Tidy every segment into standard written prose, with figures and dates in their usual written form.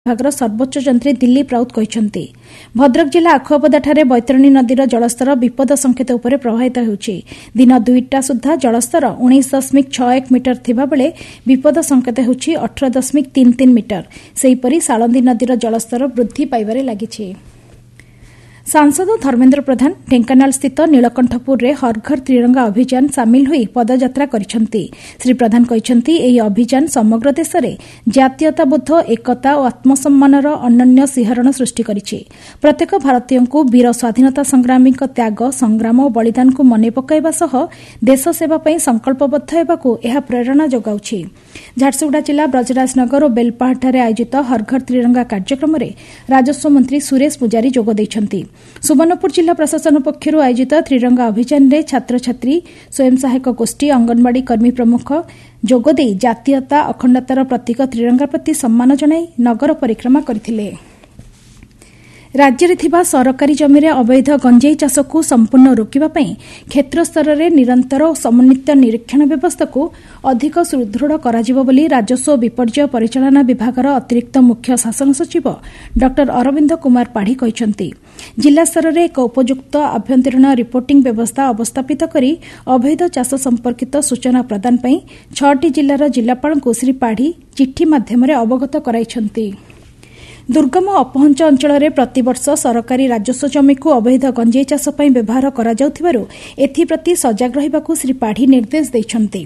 विभाग सर्वोच्च जंत्री दिलीप राउत कहते भद्रक जिला आखुआपदाଠାରେ बैतरणी नदीर जलस्तर विपद संकेत उपर प्रभावित होउछि। दिन 2टा सुधा जलस्तर 19.61 मीटर थिबा बेले विपद संकेत होउछि 18.33 मीटर। सेहीपरि साळंदी नदीर जलस्तर वृद्धि पाइबारे लागिछि। सांसद धर्मेन्द्र प्रधान ढेंकानाल स्थित नीलकंठपुर में हर घर त्रिरंगा अभियान सामिल होई पदयात्रा करिसेंति। श्री प्रधान कहते एही अभियान समग्र देश में जातीयताबोध एकता और आत्मसम्मानर अनन्य सिहरण सृष्टि करिछि। प्रत्येक भारतीय को वीर स्वाधीनता संग्रामी त्याग संग्राम और बलिदान को मन पकाइबा सह देश सेवा पई संकल्पबद्ध हेबाकू एहा प्रेरणा जोगाउछि। झारसुगुड़ा जिला ब्रजराजनगर और बेलपाहाड़ आयोजित हर घर त्रिरंगा कार्यक्रम में राजस्व मंत्री सुरेश पुजारी जोग दैछन्ति। सुवर्णपुर जिला प्रशासन पक्षर आयोजित त्रिरंगा अभियान में छात्र छात्री स्वयं सहायक गोष्ठी अंगनवाड़ी कर्मी प्रमुख जोगदे जातीयता अखंडतार प्रतीक त्रिरंगा प्रति सम्मान जणाई नगर परिक्रमा करथिले। राज्य में सरकारी जमी अवैध गंजेई चाष को संपूर्ण रोकवा क्षेत्र स्तर में निरंतर और समन्वित निरीक्षण व्यवस्था को अधिक सुदृढ़ कर राजस्व विपर्यय परिचालना विभाग अतिरिक्त मुख्य शासन सचिव डॉ अरविंद कुमार पाढ़ी कहते जिला स्तर में एक उपयुक्त आभ्यंतरीण रिपोर्टिंग व्यवस्था अवस्थापित कर अवैध चाष संपर्कित सूचना प्रदान पर 6टी जिलार जिलापाल को श्री पाढ़ी चिठी माध्यम अवगत कराइछन्ति। दुर्गम अपहंच अंचल में प्रतिवर्ष सरकारी राजस्व जमी को अवैध गंजेई चाष पर व्यवहार कराଯାउथिबारु एथिप्रति सजग रहिबाकू श्री पाढ़ी निर्देश दैछन्ति।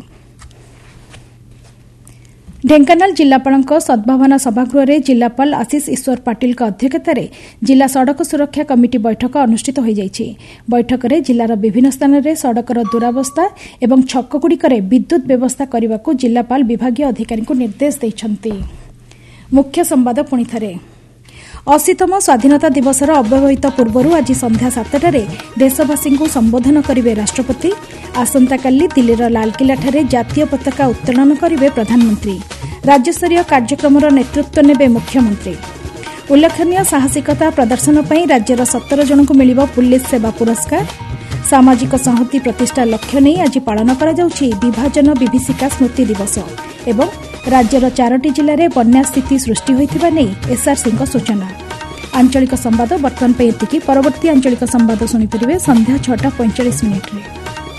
ढेंकानाल जिलापालक सद्भावना सभागृह में जिलापाल आशीष ईश्वर पाटिल अध्यक्षतार जिला सड़क सुरक्षा कमिटी बैठक अनुष्ठित हो जाइछि। बैठक में जिलार विभिन्न स्थान में सड़कर दुरावस्था एवं छकगुड़िकर विद्युत व्यवस्था करने को जिलापाल विभागीय अधिकारी को निर्देश दैछन्ति। मुख्य संवाद पुणी थरे 80तम स्वाधीनता दिवसर अव्यवहित पूर्व आज संध्या 7टारे देशवासी को संबोधन करेंगे राष्ट्रपति। आसंताकाली दिल्लीर लालकिल्लाଠାରେ जातीय पताका उत्तोलन करेंगे प्रधानमंत्री। राज्यस्तरीय कार्यक्रमर नेतृत्व नेबे मुख्यमंत्री। उल्लेखनीय साहसिकता प्रदर्शन पर राज्यर 17 जन को मिलिबो पुलिस सेवा पुरस्कार। सामाजिक संहति प्रतिष्ठा लक्ष्य नहीं आज पालन करा जाउछि विभाजन विभीषिका स्मृति दिवस एवं राज्यर 4टी जिले में बन्या स्थिति सृष्टि होइथिबा नै एसआरसी सूचना। आंचलिक संवाद बर्तमान पे एतिकी। परवर्ती आंचलिक संवाद सुनिपारे संध्या 6:45 रे।